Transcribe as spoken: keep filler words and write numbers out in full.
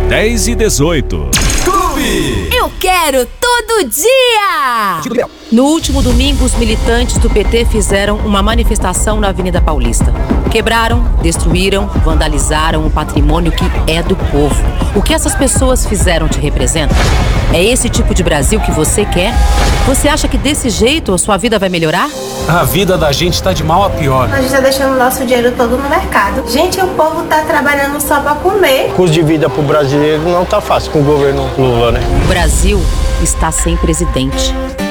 dez e dezoito. Clube! Eu quero todo dia! No último domingo, os militantes do P T fizeram uma manifestação na Avenida Paulista. Quebraram, destruíram, vandalizaram o patrimônio que é do povo. O que essas pessoas fizeram te representa? É esse tipo de Brasil que você quer? Você acha que desse jeito a sua vida vai melhorar? A vida da gente tá de mal a pior. A gente tá deixando o nosso dinheiro todo no mercado. Gente, o povo tá trabalhando só pra comer. O custo de vida pro brasileiro não tá fácil com o governo Lula, né? O Brasil está sem presidente.